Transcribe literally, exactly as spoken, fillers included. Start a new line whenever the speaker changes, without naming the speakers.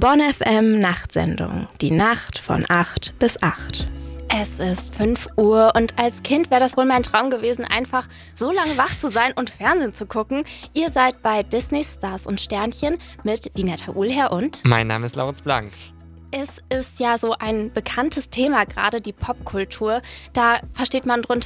Bonn F M Nachtsendung. Die Nacht von acht bis acht.
Es ist fünf Uhr und als Kind wäre das wohl mein Traum gewesen, einfach so lange wach zu sein und Fernsehen zu gucken. Ihr seid bei Disney Stars und Sternchen mit Vineta Uhlher und...
Mein Name ist Laurenz Blank.
Es ist ja so ein bekanntes Thema, gerade die Popkultur. Da versteht man drunter